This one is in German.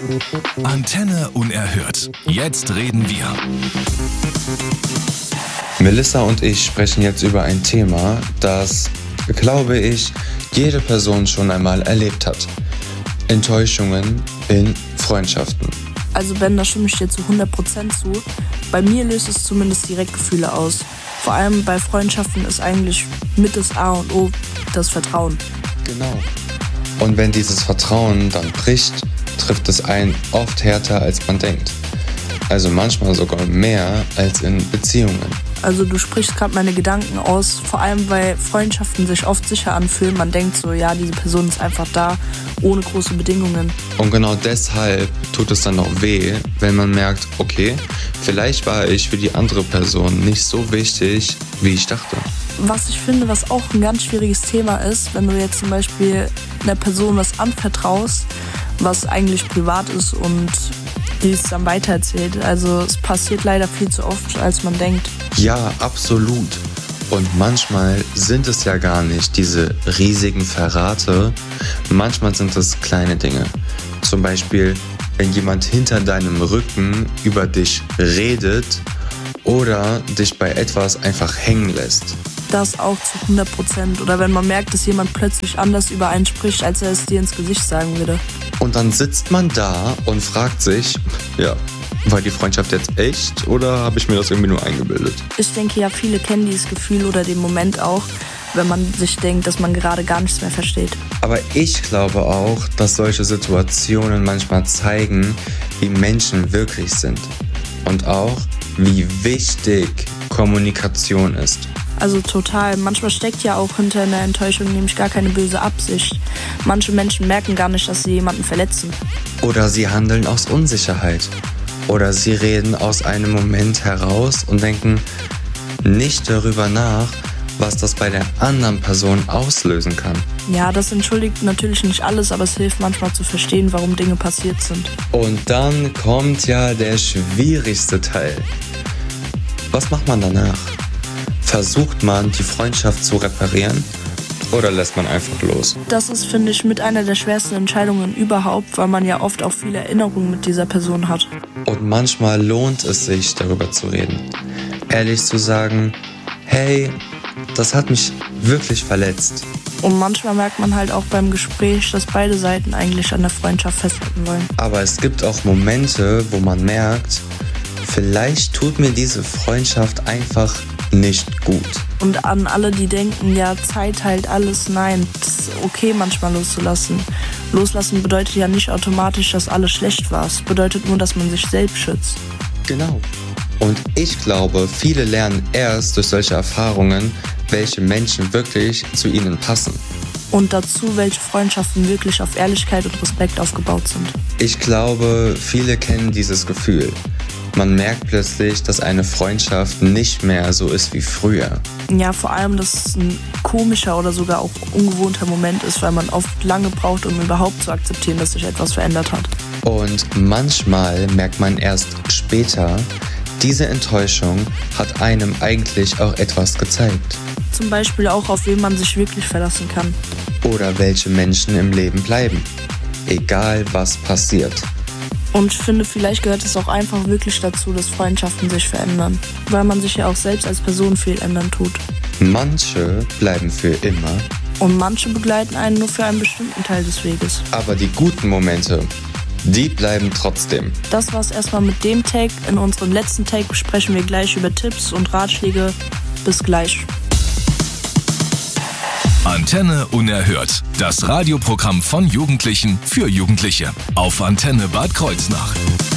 Antenne unerhört. Jetzt reden wir. Melissa und ich sprechen jetzt über ein Thema, das, glaube ich, jede Person schon einmal erlebt hat. Enttäuschungen in Freundschaften. Also Ben, da stimme ich dir zu 100% zu. Bei mir löst es zumindest direkt Gefühle aus. Vor allem bei Freundschaften ist eigentlich mit das A und O das Vertrauen. Genau. Und wenn dieses Vertrauen dann bricht, trifft es einen oft härter, als man denkt. Also manchmal sogar mehr als in Beziehungen. Also du sprichst gerade meine Gedanken aus, vor allem weil Freundschaften sich oft sicher anfühlen. Man denkt so, ja, diese Person ist einfach da, ohne große Bedingungen. Und genau deshalb tut es dann auch weh, wenn man merkt, okay, vielleicht war ich für die andere Person nicht so wichtig, wie ich dachte. Was ich finde, was auch ein ganz schwieriges Thema ist, wenn du jetzt zum Beispiel einer Person was anvertraust, was eigentlich privat ist und die es dann weitererzählt. Also es passiert leider viel zu oft, als man denkt. Ja, absolut. Und manchmal sind es ja gar nicht diese riesigen Verrate. Manchmal sind es kleine Dinge. Zum Beispiel, wenn jemand hinter deinem Rücken über dich redet oder dich bei etwas einfach hängen lässt. Das auch zu 100%. Oder wenn man merkt, dass jemand plötzlich anders über einen spricht, als er es dir ins Gesicht sagen würde. Und dann sitzt man da und fragt sich, ja, war die Freundschaft jetzt echt oder habe ich mir das irgendwie nur eingebildet? Ich denke ja, viele kennen dieses Gefühl oder den Moment auch, wenn man sich denkt, dass man gerade gar nichts mehr versteht. Aber ich glaube auch, dass solche Situationen manchmal zeigen, wie Menschen wirklich sind. Und auch, wie wichtig Kommunikation ist. Also total. Manchmal steckt ja auch hinter einer Enttäuschung nämlich gar keine böse Absicht. Manche Menschen merken gar nicht, dass sie jemanden verletzen. Oder sie handeln aus Unsicherheit. Oder sie reden aus einem Moment heraus und denken nicht darüber nach, was das bei der anderen Person auslösen kann. Ja, das entschuldigt natürlich nicht alles, aber es hilft manchmal zu verstehen, warum Dinge passiert sind. Und dann kommt ja der schwierigste Teil. Was macht man danach? Versucht man, die Freundschaft zu reparieren oder lässt man einfach los? Das ist, finde ich, mit einer der schwersten Entscheidungen überhaupt, weil man ja oft auch viele Erinnerungen mit dieser Person hat. Und manchmal lohnt es sich, darüber zu reden. Ehrlich zu sagen, hey, das hat mich wirklich verletzt. Und manchmal merkt man halt auch beim Gespräch, dass beide Seiten eigentlich an der Freundschaft festhalten wollen. Aber es gibt auch Momente, wo man merkt, vielleicht tut mir diese Freundschaft einfach nicht gut. Und an alle, die denken, ja, Zeit heilt alles, nein, es ist okay, manchmal loszulassen. Loslassen bedeutet ja nicht automatisch, dass alles schlecht war. Es bedeutet nur, dass man sich selbst schützt. Genau. Und ich glaube, viele lernen erst durch solche Erfahrungen, welche Menschen wirklich zu ihnen passen. Und dazu, welche Freundschaften wirklich auf Ehrlichkeit und Respekt aufgebaut sind. Ich glaube, viele kennen dieses Gefühl. Man merkt plötzlich, dass eine Freundschaft nicht mehr so ist wie früher. Ja, vor allem, dass es ein komischer oder sogar auch ungewohnter Moment ist, weil man oft lange braucht, um überhaupt zu akzeptieren, dass sich etwas verändert hat. Und manchmal merkt man erst später, diese Enttäuschung hat einem eigentlich auch etwas gezeigt. Zum Beispiel auch, auf wen man sich wirklich verlassen kann. Oder welche Menschen im Leben bleiben. Egal, was passiert. Und ich finde, vielleicht gehört es auch einfach wirklich dazu, dass Freundschaften sich verändern. Weil man sich ja auch selbst als Person viel ändern tut. Manche bleiben für immer. Und manche begleiten einen nur für einen bestimmten Teil des Weges. Aber die guten Momente, die bleiben trotzdem. Das war's erstmal mit dem Take. In unserem letzten Take sprechen wir gleich über Tipps und Ratschläge. Bis gleich. Antenne unerhört. Das Radioprogramm von Jugendlichen für Jugendliche. Auf Antenne Bad Kreuznach.